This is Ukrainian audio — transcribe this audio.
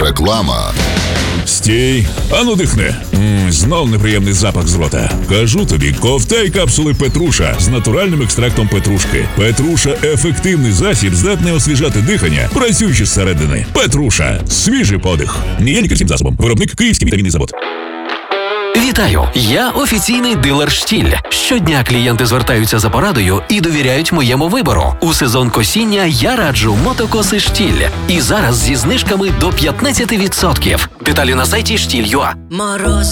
Реклама. Стій, ану дихни. Знов неприємний запах з рота. Кажу тобі, ковтай капсули Петруша з натуральним екстрактом петрушки. Петруша – ефективний засіб, здатний освіжати дихання, працюючи зсередини. Петруша – свіжий подих. Не є лікарським засобом. Виробник Київський вітамінний завод. Вітаю! Я офіційний дилер «Штіль». Щодня клієнти звертаються за порадою і довіряють моєму вибору. У сезон косіння я раджу мотокоси «Штіль». І зараз зі знижками до 15%. Деталі на сайті штіль.ua.